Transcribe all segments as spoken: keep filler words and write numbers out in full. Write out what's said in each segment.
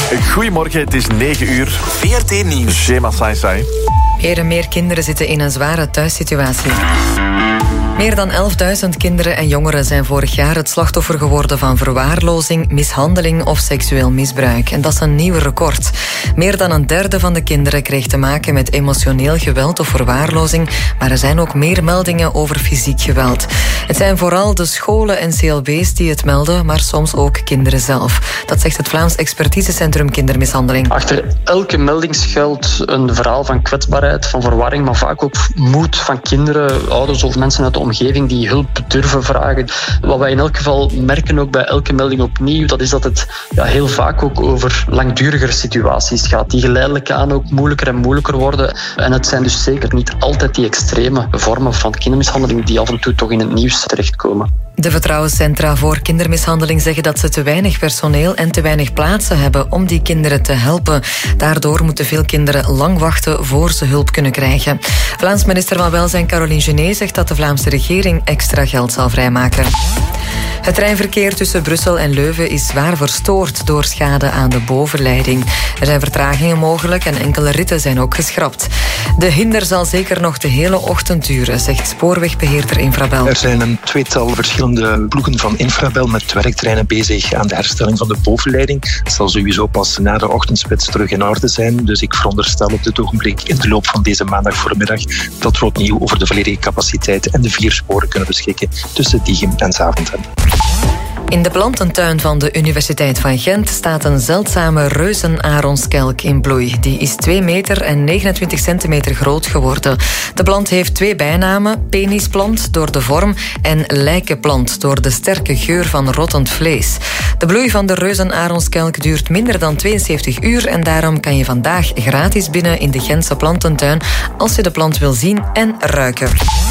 Goedemorgen, het is negen uur. V R T Nieuws. Shema Sai Sai. Meer en meer kinderen zitten in een zware thuissituatie. Meer dan elfduizend kinderen en jongeren zijn vorig jaar het slachtoffer geworden van verwaarlozing, mishandeling of seksueel misbruik. En dat is een nieuw record. Meer dan een derde van de kinderen kreeg te maken met emotioneel geweld of verwaarlozing, maar er zijn ook meer meldingen over fysiek geweld. Het zijn vooral de scholen en C L B's die het melden, maar soms ook kinderen zelf. Dat zegt het Vlaams Expertisecentrum Kindermishandeling. Achter elke melding schuilt een verhaal van kwetsbaarheid, van verwarring, maar vaak ook moed van kinderen, ouders of mensen uit de omgeving die hulp durven vragen. Wat wij in elk geval merken ook bij elke melding opnieuw, dat is dat het ja, heel vaak ook over langduriger situaties gaat, die geleidelijk aan ook moeilijker en moeilijker worden. En het zijn dus zeker niet altijd die extreme vormen van kindermishandeling die af en toe toch in het nieuws terechtkomen. De vertrouwenscentra voor kindermishandeling zeggen dat ze te weinig personeel en te weinig plaatsen hebben om die kinderen te helpen. Daardoor moeten veel kinderen lang wachten voor ze hulp kunnen krijgen. Vlaams minister van Welzijn Caroline Genet zegt dat de Vlaamse regering extra geld zal vrijmaken. Het treinverkeer tussen Brussel en Leuven is zwaar verstoord door schade aan de bovenleiding. Er zijn vertragingen mogelijk en enkele ritten zijn ook geschrapt. De hinder zal zeker nog de hele ochtend duren, zegt spoorwegbeheerder Infrabel. Er zijn een tweetal verschillende ploegen van Infrabel met werktreinen bezig aan de herstelling van de bovenleiding. Het zal sowieso pas na de ochtendspits terug in orde zijn. Dus ik veronderstel op dit ogenblik in de loop van deze maandag voormiddag dat we opnieuw over de volledige capaciteit en de vier sporen kunnen beschikken tussen Diegem en Zaventem. In de plantentuin van de Universiteit van Gent staat een zeldzame reuzenaronskelk in bloei. Die is twee meter en negenentwintig centimeter groot geworden. De plant heeft twee bijnamen: penisplant door de vorm en lijkenplant door de sterke geur van rottend vlees. De bloei van de reuzenaronskelk duurt minder dan tweeënzeventig uur en daarom kan je vandaag gratis binnen in de Gentse plantentuin als je de plant wil zien en ruiken.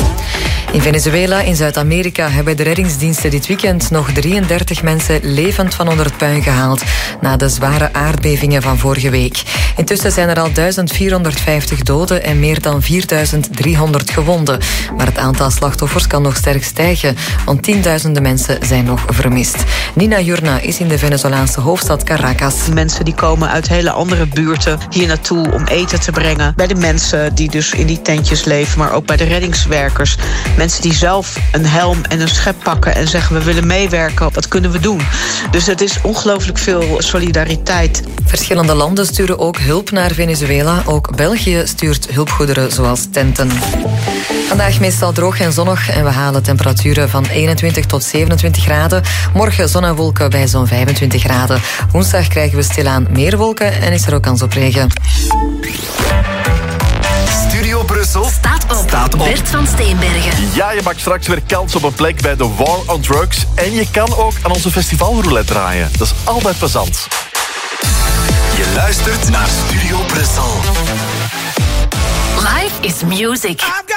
In Venezuela, in Zuid-Amerika, hebben de reddingsdiensten dit weekend nog drieëndertig mensen levend van onder het puin gehaald na de zware aardbevingen van vorige week. Intussen zijn er al vierduizendvierhonderdvijftig doden en meer dan vierduizend driehonderd gewonden. Maar het aantal slachtoffers kan nog sterk stijgen, want tienduizenden mensen zijn nog vermist. Nina Jurna is in de Venezolaanse hoofdstad Caracas. Mensen die komen uit hele andere buurten hier naartoe om eten te brengen. Bij de mensen die dus in die tentjes leven, maar ook bij de reddingswerkers. Mensen die zelf een helm en een schep pakken en zeggen we willen meewerken, wat kunnen we doen? Dus het is ongelooflijk veel solidariteit. Verschillende landen sturen ook hulp naar Venezuela. Ook België stuurt hulpgoederen zoals tenten. Vandaag meestal droog en zonnig en we halen temperaturen van eenentwintig tot zevenentwintig graden. Morgen zon en wolken bij zo'n vijfentwintig graden. Woensdag krijgen we stilaan meer wolken en is er ook kans op regen. Studio Brussel staat op. Staat op. Bert van Steenbergen. Ja, je maakt straks weer kans op een plek bij de War on Drugs. En je kan ook aan onze festivalroulette draaien. Dat is altijd plezant. Je luistert naar Studio Brussel. Life is music.